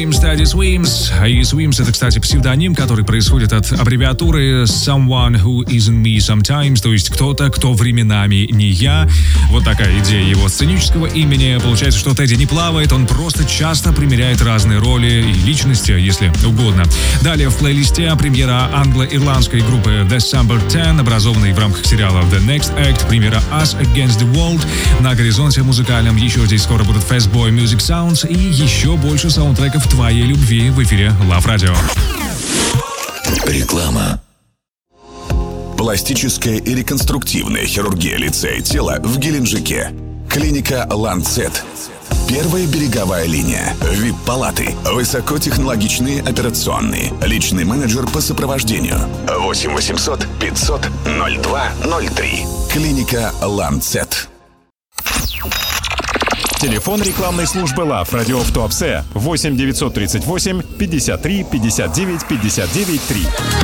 Name Steady Swims. И Swims — это, кстати, псевдоним, который происходит от аббревиатуры Someone Who Isn't Me Sometimes, то есть кто-то, кто временами не я. Вот такая идея его сценического имени. Получается, что Тедди не плавает, он просто часто примеряет разные роли и личности, если угодно. Далее в плейлисте премьера англо-ирландской группы December 10, образованной в рамках сериала The Next Act, премьера Us Against the World. На горизонте музыкальном еще здесь скоро будут Fastboy Music Sounds и еще больше саундтреков твоей любви в эфире Love Radio. Реклама. Пластическая и реконструктивная хирургия лица и тела в Геленджике. Клиника Lancet. Первая береговая линия. VIP-палаты. Высокотехнологичные операционные. Личный менеджер по сопровождению. 8 800 500 0203. Клиника Lancet. Телефон рекламной службы Love Radio в Туапсе 8 938 53 59 59 3.